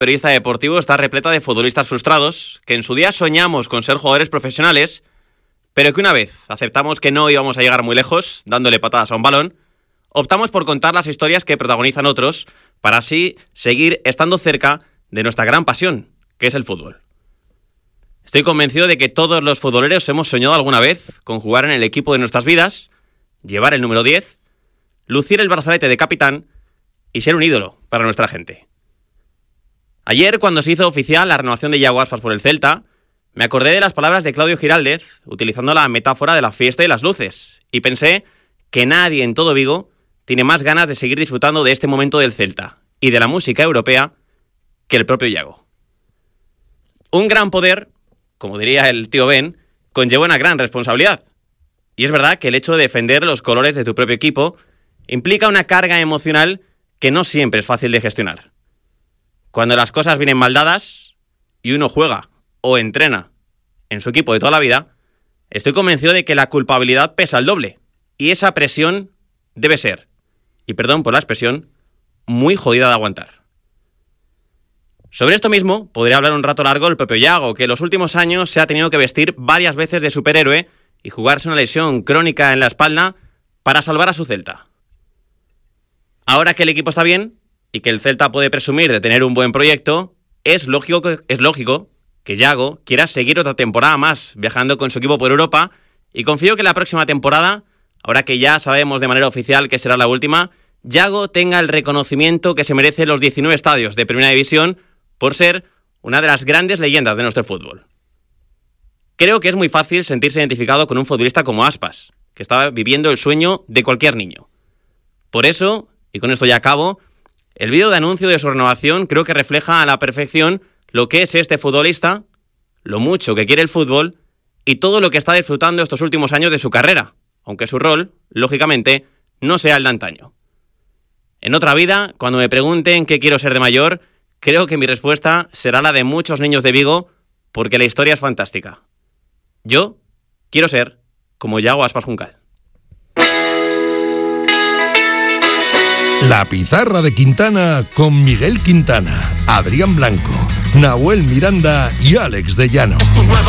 periodista deportivo está repleta de futbolistas frustrados que en su día soñamos con ser jugadores profesionales, pero que una vez aceptamos que no íbamos a llegar muy lejos dándole patadas a un balón, optamos por contar las historias que protagonizan otros para así seguir estando cerca de nuestra gran pasión, que es el fútbol. Estoy convencido de que todos los futboleros hemos soñado alguna vez con jugar en el equipo de nuestras vidas, llevar el número 10, lucir el brazalete de capitán y ser un ídolo para nuestra gente. Ayer, cuando se hizo oficial la renovación de Yago Aspas por el Celta, me acordé de las palabras de Claudio Giraldez, utilizando la metáfora de la fiesta y las luces, y pensé que nadie en todo Vigo tiene más ganas de seguir disfrutando de este momento del Celta y de la música europea que el propio Yago. Un gran poder, como diría el tío Ben, conlleva una gran responsabilidad. Y es verdad que el hecho de defender los colores de tu propio equipo implica una carga emocional que no siempre es fácil de gestionar. Cuando las cosas vienen mal dadas y uno juega o entrena en su equipo de toda la vida, estoy convencido de que la culpabilidad pesa el doble. Y esa presión debe ser, y perdón por la expresión, muy jodida de aguantar. Sobre esto mismo podría hablar un rato largo el propio Yago, que en los últimos años se ha tenido que vestir varias veces de superhéroe y jugarse una lesión crónica en la espalda para salvar a su Celta. Ahora que el equipo está bien y que el Celta puede presumir de tener un buen proyecto, es lógico que Yago quiera seguir otra temporada más viajando con su equipo por Europa, y confío que la próxima temporada, ahora que ya sabemos de manera oficial que será la última, Yago tenga el reconocimiento que se merece los 19 estadios de Primera División por ser una de las grandes leyendas de nuestro fútbol. Creo que es muy fácil sentirse identificado con un futbolista como Aspas, que está viviendo el sueño de cualquier niño. Por eso, y con esto ya acabo, el vídeo de anuncio de su renovación creo que refleja a la perfección lo que es este futbolista, lo mucho que quiere el fútbol y todo lo que está disfrutando estos últimos años de su carrera, aunque su rol, lógicamente, no sea el de antaño. En otra vida, cuando me pregunten qué quiero ser de mayor, creo que mi respuesta será la de muchos niños de Vigo, porque la historia es fantástica. Yo quiero ser como Yago Aspas Juncal. La Pizarra de Quintana con Miguel Quintana, Adrián Blanco, Nahuel Miranda y Alex de Llano.